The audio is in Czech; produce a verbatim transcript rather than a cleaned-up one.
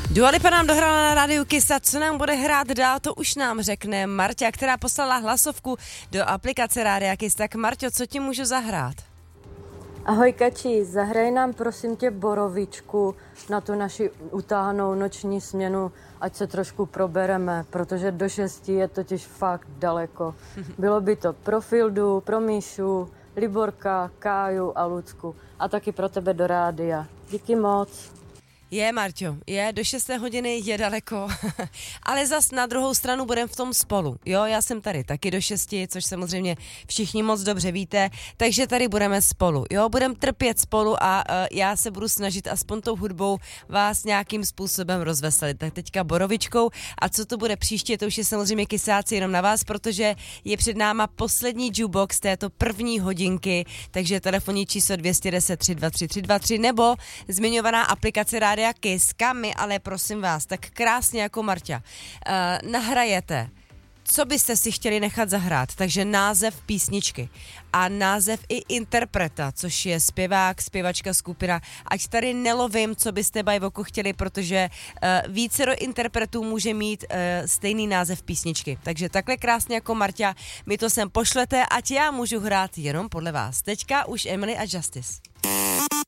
Dua Lipa nám dohrála na rádiu Kiss a co nám bude hrát dál, to už nám řekne Marťa, která poslala hlasovku do aplikace Rádia Kiss. Tak Marťo, co ti můžu zahrát? Ahoj Kači, zahraj nám prosím tě Borovičku na tu naši utáhanou noční směnu, ať se trošku probereme, protože do šesti je totiž fakt daleko. Bylo by to pro Fildu, pro Míšu, Liborka, Káju a Lucku a taky pro tebe do rádia. Díky moc. Je, Marťo, je, do šesté hodiny je daleko, ale zas na druhou stranu budeme v tom spolu, jo, já jsem tady taky do šesti, což samozřejmě všichni moc dobře víte, takže tady budeme spolu, jo, budeme trpět spolu a uh, já se budu snažit aspoň tou hudbou vás nějakým způsobem rozveselit. Tak teďka Borovičkou a co to bude příště, to už je samozřejmě Kisáci jenom na vás, protože je před náma poslední jukebox této první hodinky, takže telefonní číslo dvě jedna nula tři dva tři tři dva tři nebo zmiňovaná aplikace Rádia Kiss, kam my, ale prosím vás, tak krásně jako Marťa, uh, nahrajete, co byste si chtěli nechat zahrát, takže název písničky a název i interpreta, což je zpěvák, zpěvačka, skupina, ať tady nelovím, co byste bajvoku chtěli, protože uh, vícero interpretů může mít uh, stejný název písničky, takže takhle krásně jako Marťa, mi to sem pošlete, ať já můžu hrát jenom podle vás. Teďka už Emily a Justice.